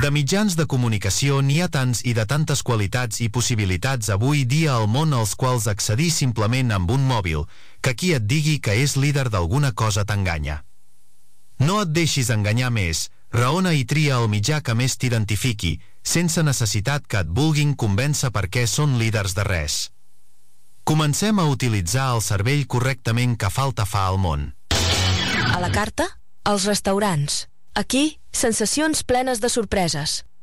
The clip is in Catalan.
De mitjans de comunicació n'hi ha tants i de tantes qualitats i possibilitats avui dia al món als quals accedir simplement amb un mòbil, que qui et digui que és líder d'alguna cosa t'enganya. No et deixis enganyar més, raona i tria el mitjà que més t'identifiqui, sense necessitat que et vulguin convèncer perquè són líders de res. Comencem a utilitzar el cervell correctament que falta fa al món. A la carta, als restaurants. Aquí, sensacions plenes de sorpreses.